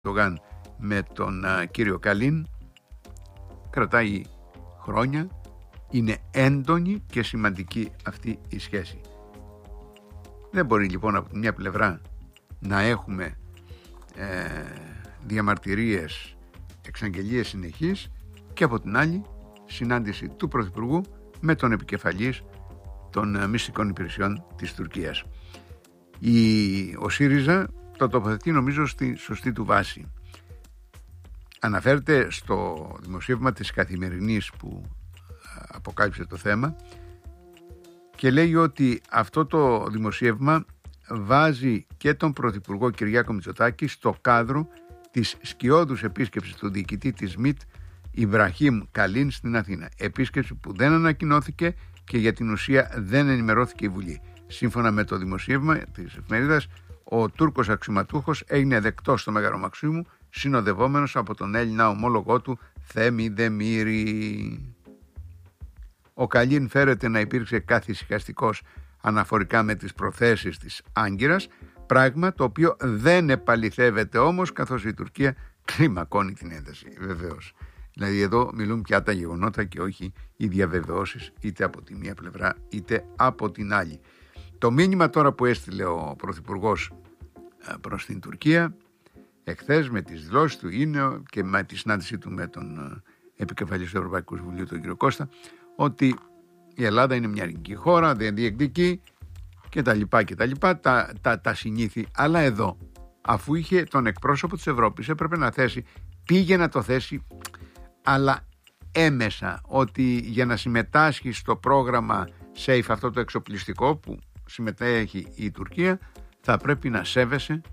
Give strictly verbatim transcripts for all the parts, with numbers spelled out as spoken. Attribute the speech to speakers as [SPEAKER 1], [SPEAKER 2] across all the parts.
[SPEAKER 1] Ερντογάν με τον α, κύριο Καλίν κρατάει χρόνια. Είναι έντονη και σημαντική αυτή η σχέση. Δεν μπορεί λοιπόν από μια πλευρά να έχουμε ε, διαμαρτυρίες, εξαγγελίες συνεχείς και από την άλλη συνάντηση του Πρωθυπουργού με τον επικεφαλής των μυστικών υπηρεσιών της Τουρκίας. Η, ο ΣΥΡΙΖΑ το τοποθετεί νομίζω στη σωστή του βάση. Αναφέρεται στο δημοσίευμα της Καθημερινής που αποκάλυψε το θέμα και λέει ότι αυτό το δημοσίευμα βάζει και τον Πρωθυπουργό Κυριάκο Μητσοτάκη στο κάδρο της σκιώδους επίσκεψης του διοικητή της ΜΙΤ Ιμπραχήμ Καλίν στην Αθήνα. Επίσκεψη που δεν ανακοινώθηκε και για την ουσία δεν ενημερώθηκε η Βουλή. Σύμφωνα με το δημοσίευμα της εφημερίδας, ο Τούρκος αξιωματούχος έγινε δεκτός στο Μέγαρο Μαξίμου συνοδευόμενος από τον Έλληνα ομόλογό του Θέμη Δεμήρη. Ο Καλίν φέρεται να υπήρξε καθησυχαστικός αναφορικά με τις προθέσεις της Άγκυρας, πράγμα το οποίο δεν επαληθεύεται όμως καθώς η Τουρκία κλιμακώνει την ένταση. Βεβαίως. Δηλαδή εδώ μιλούν πια τα γεγονότα και όχι οι διαβεβαιώσεις είτε από τη μία πλευρά είτε από την άλλη. Το μήνυμα τώρα που έστειλε ο Πρωθυπουργός προς την Τουρκία εχθές με τις δηλώσεις του είναι και με τη συνάντησή του με τον επικεφαλής του Ευρωπαϊκού Συμβουλίου, τον κύριο Κώστα, ότι η Ελλάδα είναι μια ελληνική χώρα, δεν διεκδικεί και τα λοιπά και τα λοιπά, τα, τα, τα συνήθη. Αλλά εδώ, αφού είχε τον εκπρόσωπο της Ευρώπης, έπρεπε να θέσει, πήγε να το θέσει, αλλά έμεσα, ότι για να συμμετάσχει στο πρόγραμμα SAFE, αυτό το εξοπλιστικό που συμμετέχει η Τουρκία, θα πρέπει να σέβεσαι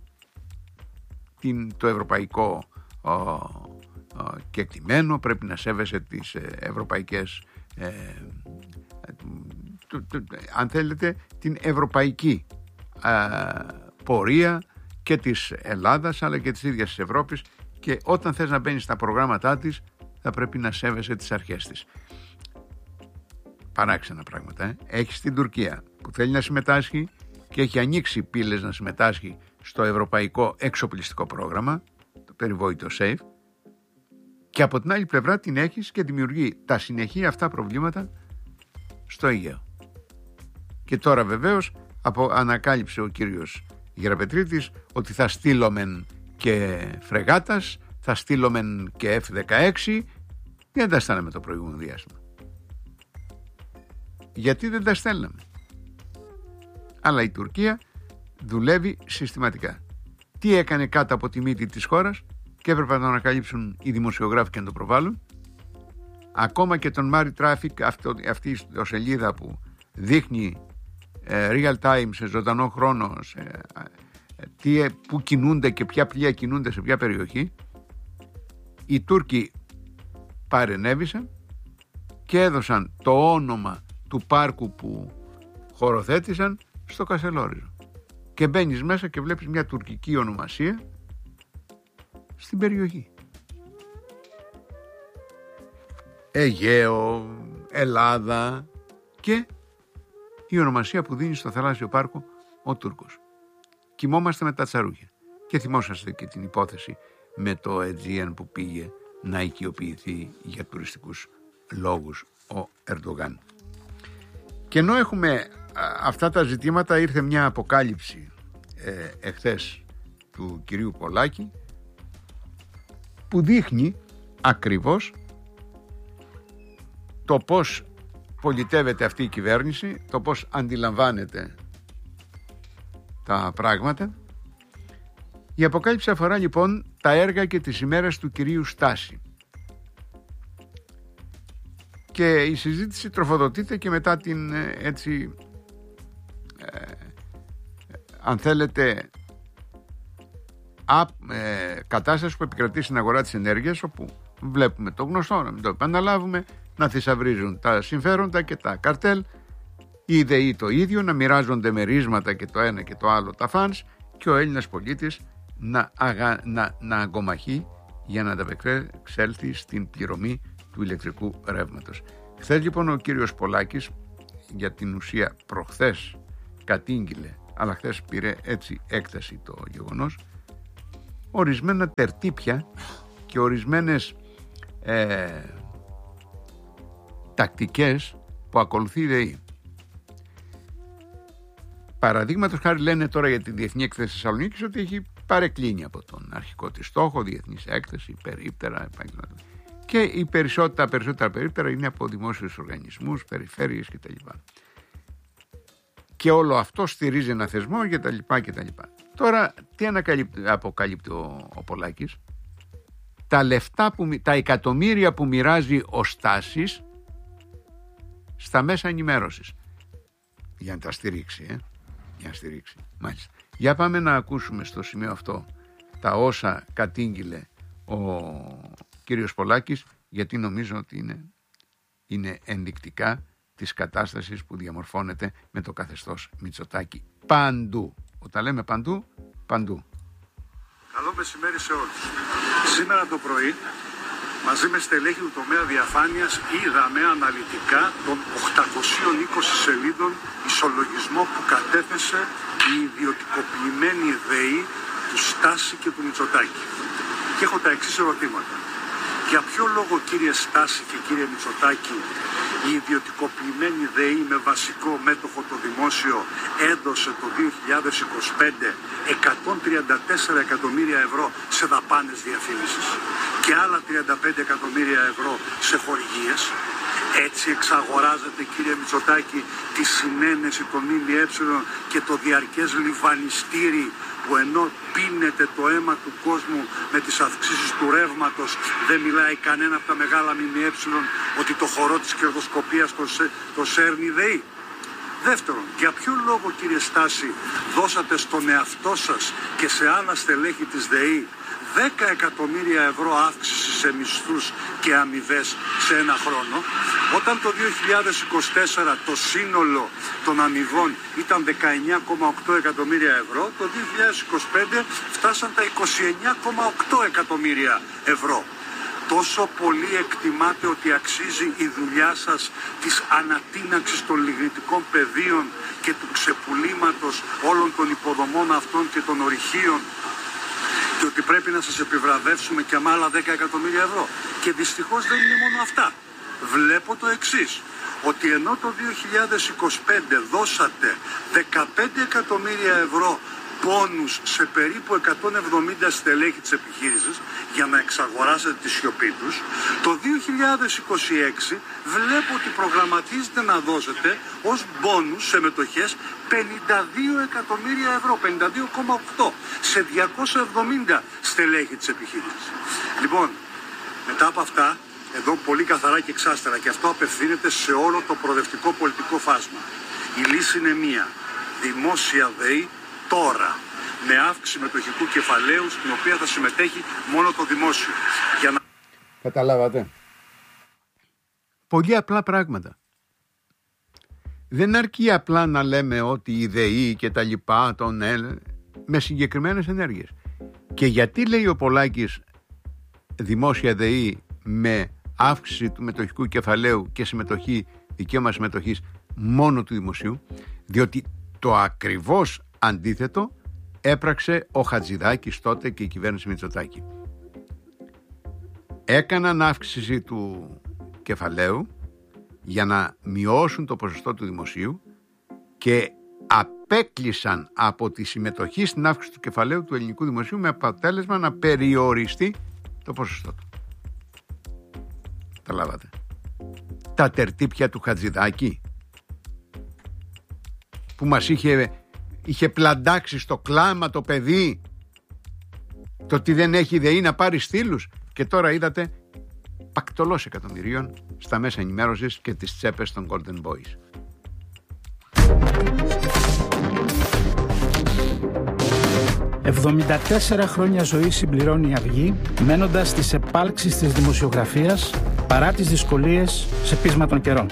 [SPEAKER 1] την, το ευρωπαϊκό ο, ο, κεκτημένο, πρέπει να σέβεσαι τις ευρωπαϊκές ε, το, το, αν θέλετε την ευρωπαϊκή ε, πορεία και της Ελλάδας αλλά και της ίδιας της Ευρώπης, και όταν θες να μπαίνεις στα προγράμματά της θα πρέπει να σέβεσαι τις αρχές της. Παράξενα πράγματα. Ε. Έχεις την Τουρκία που θέλει να συμμετάσχει και έχει ανοίξει πύλες να συμμετάσχει στο ευρωπαϊκό εξοπλιστικό πρόγραμμα, το περιβόητο SAFE, και από την άλλη πλευρά την έχεις και δημιουργεί τα συνεχή αυτά προβλήματα στο Αιγαίο. Και τώρα βεβαίως από, ανακάλυψε ο κύριος Γεραπετρίτης ότι θα στείλομεν και φρεγάτας, θα στείλομεν και εφ δεκαέξι. Δεν τα στέλναμε το προηγούμενο διάστημα. Γιατί δεν τα στέλναμε? Αλλά η Τουρκία δουλεύει συστηματικά. Τι έκανε κάτω από τη μύτη της χώρας και έπρεπε να το ανακαλύψουν οι δημοσιογράφοι και να το προβάλλουν. Ακόμα και τον Mari Traffic, αυτό, αυτή η σελίδα που δείχνει ε, real time, σε ζωντανό χρόνο, σε, ε, τι, που κινούνται και ποια πλοία κινούνται σε ποια περιοχή, οι Τούρκοι παρενέβησαν και έδωσαν το όνομα του πάρκου που χωροθέτησαν στο Κασελόριζο. Και μπαίνεις μέσα και βλέπεις μια τουρκική ονομασία στην περιοχή. Αιγαίο, Ελλάδα και η ονομασία που δίνει στο θαλάσσιο πάρκο ο Τούρκος. Κοιμόμαστε με τα τσαρούχια. Και θυμόσαστε και την υπόθεση με το Aegean που πήγε να οικειοποιηθεί για τουριστικούς λόγους ο Ερντογάν. Και ενώ έχουμε αυτά τα ζητήματα, ήρθε μια αποκάλυψη ε, εχθές του κυρίου Πολάκη που δείχνει ακριβώς το πώς πολιτεύεται αυτή η κυβέρνηση, το πώς αντιλαμβάνεται τα πράγματα. Η αποκάλυψη αφορά λοιπόν τα έργα και τις ημέρες του κυρίου Στάση. Και η συζήτηση τροφοδοτείται και μετά την έτσι ε, αν θέλετε α, ε, κατάσταση που επικρατεί στην αγορά της ενέργειας, όπου βλέπουμε το γνωστό, να μην το επαναλάβουμε, να θησαυρίζουν τα συμφέροντα και τα καρτέλ, ή δε ή το ίδιο, να μοιράζονται μερίσματα και το ένα και το άλλο τα φανς, και ο Έλληνας πολίτης να, αγα, να, να αγκομαχεί για να ανταπεξέλθει στην πληρωμή του ηλεκτρικού ρεύματος. Χθες λοιπόν ο κύριος Πολάκης, για την ουσία προχθές κατήγγειλε, αλλά χθες πήρε έτσι έκταση το γεγονός, ορισμένα τερτύπια και ορισμένες ε, τακτικές που ακολουθεί η ΔΕΗ. Παραδείγματος χάρη λένε τώρα για τη Διεθνή Έκθεση Θεσσαλονίκης ότι έχει παρεκκλίνει από τον αρχικό της στόχο, διεθνής έκθεση, περίπτερα, και οι περισσότερα, τα περισσότερα περίπτερα είναι από δημόσιους οργανισμούς, περιφέρειες κτλ. Και όλο αυτό στηρίζει ένα θεσμό κτλ. κτλ. Τώρα τι αποκαλύπτει ο, ο Πολάκης? Τα λεφτά, που, τα εκατομμύρια που μοιράζει ο Στάσης στα μέσα ενημέρωσης για να τα στηρίξει, ε? για να στηρίξει. Μάλιστα. Για πάμε να ακούσουμε στο σημείο αυτό τα όσα κατήγγειλε ο κύριος Πολάκης, γιατί νομίζω ότι είναι, είναι ενδεικτικά της κατάστασης που διαμορφώνεται με το καθεστώς Μητσοτάκη παντού. Όταν λέμε παντού, παντού.
[SPEAKER 2] Καλό μεσημέρι σε όλους. Σήμερα το πρωί, μαζί με στελέχη του τομέα διαφάνειας, είδαμε αναλυτικά των οκτακοσίων είκοσι σελίδων ισολογισμό που κατέθεσε η ιδιωτικοποιημένη ΔΕΗ του Στάση και του Μητσοτάκη. Και έχω τα εξής ερωτήματα. Για ποιο λόγο, κύριε Στάση και κύριε Μητσοτάκη, η ιδιωτικοποιημένη ΔΕΗ με βασικό μέτοχο το δημόσιο έδωσε το δύο χιλιάδες είκοσι πέντε εκατόν τριάντα τέσσερα εκατομμύρια ευρώ σε δαπάνες διαφήμισης και άλλα τριάντα πέντε εκατομμύρια ευρώ σε χορηγίες? Έτσι εξαγοράζεται, κύριε Μητσοτάκη, τη συνένεση των ΜΜΕ και το διαρκές λιβανιστήρι που ενώ πίνεται το αίμα του κόσμου με τις αυξήσεις του ρεύματος, δεν μιλάει κανένα από τα μεγάλα ΜΜΕ ότι το χορό της κερδοσκοπίας το, σε, το σέρνει ΔΕΗ? Δεύτερον, για ποιο λόγο, κύριε Στάση, δώσατε στον εαυτό σας και σε άλλα στελέχη της ΔΕΗ δέκα εκατομμύρια ευρώ αύξηση σε μισθούς και αμοιβές σε ένα χρόνο, όταν το δύο χιλιάδες είκοσι τέσσερα το σύνολο των αμοιβών ήταν δεκαεννιά κόμμα οκτώ εκατομμύρια ευρώ, το δύο χιλιάδες είκοσι πέντε φτάσαν τα είκοσι εννιά κόμμα οκτώ εκατομμύρια ευρώ. Τόσο πολύ εκτιμάτε ότι αξίζει η δουλειά σας της ανατείναξης των λιγνητικών πεδίων και του ξεπουλήματος όλων των υποδομών αυτών και των ορυχείων, και ότι πρέπει να σας επιβραβεύσουμε και με άλλα δέκα εκατομμύρια ευρώ? Και δυστυχώς δεν είναι μόνο αυτά. Βλέπω το εξής, ότι ενώ το δύο χιλιάδες είκοσι πέντε δώσατε δεκαπέντε εκατομμύρια ευρώ πόνους σε περίπου εκατόν εβδομήντα στελέχη της επιχείρησης για να εξαγοράσετε τη σιωπή τους, το δύο χιλιάδες είκοσι έξι βλέπω ότι προγραμματίζετε να δώσετε ως πόνους σε μετοχές πενήντα δύο εκατομμύρια ευρώ, πενήντα δύο κόμμα οκτώ σε διακόσια εβδομήντα στελέχη της επιχείρησης. Λοιπόν, μετά από αυτά, εδώ πολύ καθαρά και εξάστερα, και αυτό απευθύνεται σε όλο το προοδευτικό πολιτικό φάσμα, η λύση είναι μία: δημόσια ΔΕΗ τώρα, με αύξηση μετοχικού κεφαλαίου, στην οποία θα συμμετέχει μόνο το δημόσιο. Για να...
[SPEAKER 1] Καταλάβατε. Πολύ απλά πράγματα. Δεν αρκεί απλά να λέμε ότι η ΔΕΗ και τα λοιπά, τον ΕΛ, με συγκεκριμένες ενέργειες. Και γιατί λέει ο Πολάκης δημόσια ΔΕΗ με αύξηση του μετοχικού κεφαλαίου και συμμετοχή, δικαίωμα συμμετοχής μόνο του δημοσίου? Διότι το ακριβώς αντίθετο έπραξε ο Χατζηδάκης τότε και η κυβέρνηση Μητσοτάκη. Έκαναν αύξηση του κεφαλαίου για να μειώσουν το ποσοστό του δημοσίου και απέκλεισαν από τη συμμετοχή στην αύξηση του κεφαλαίου του ελληνικού δημοσίου, με αποτέλεσμα να περιοριστεί το ποσοστό του. Τα λάβατε. Τα τερτύπια του Χατζηδάκη που μας είχε, είχε πλαντάξει στο κλάμα το παιδί, το ότι δεν έχει ΔΕΗ να πάρει στήλους, και τώρα είδατε πακτολός εκατομμυρίων στα μέσα ενημέρωσης και τις τσέπες των Golden Boys.
[SPEAKER 3] εβδομήντα τέσσερα χρόνια ζωή συμπληρώνει η Αυγή, μένοντας στις επάλξεις της δημοσιογραφίας παρά τις δυσκολίες σε πείσμα των καιρών.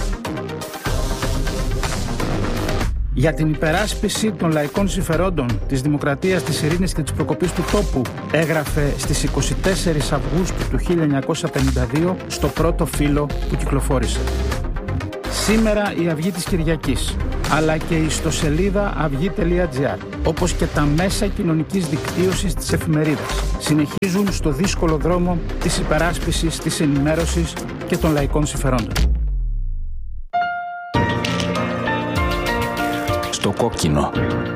[SPEAKER 3] Για την υπεράσπιση των λαϊκών συμφερόντων, της δημοκρατίας, της ειρήνης και της προκοπής του τόπου, έγραφε στις είκοσι τέσσερις Αυγούστου του χίλια εννιακόσια πενήντα δύο στο πρώτο φύλλο που κυκλοφόρησε. Σήμερα η Αυγή της Κυριακής. αλλά και η ιστοσελίδα αυγή τελεία τζι άρ, όπως και τα μέσα κοινωνικής δικτύωσης της εφημερίδας, συνεχίζουν στο δύσκολο δρόμο της υπεράσπισης, της ενημέρωσης και των λαϊκών συμφερόντων.
[SPEAKER 4] Στο κόκκινο.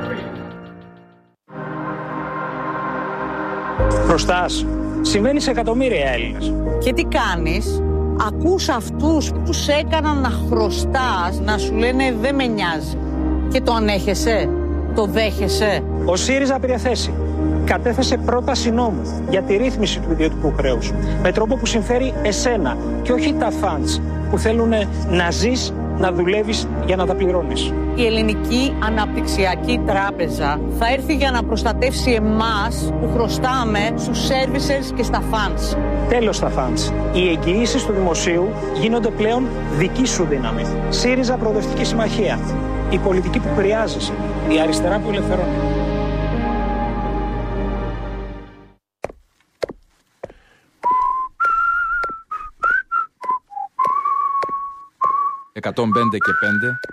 [SPEAKER 5] Χρωστάς. Συμβαίνει σε εκατομμύρια Έλληνες.
[SPEAKER 6] Και τι κάνεις? Ακούς αυτούς που σε έκαναν να χρωστάς, να σου λένε δεν με νοιάζει. Και το ανέχεσαι, το δέχεσαι.
[SPEAKER 5] Ο ΣΥΡΙΖΑ πήρε θέση. Κατέθεσε πρόταση νόμου για τη ρύθμιση του ιδιωτικού χρέους. Με τρόπο που συμφέρει εσένα και όχι τα φαντς που θέλουν να ζεις, να δουλεύεις για να τα πληρώνεις.
[SPEAKER 6] Η Ελληνική Αναπτυξιακή Τράπεζα θα έρθει για να προστατεύσει εμάς που χρωστάμε στους services και στα funds.
[SPEAKER 5] Τέλος στα funds. Οι εγγυήσεις του δημοσίου γίνονται πλέον δική σου δύναμη. ΣΥΡΙΖΑ Προοδευτική Συμμαχία. Η πολιτική που χρειάζεσαι. Η αριστερά που ελευθερώνει.
[SPEAKER 4] εκατόν πέντε και πέντε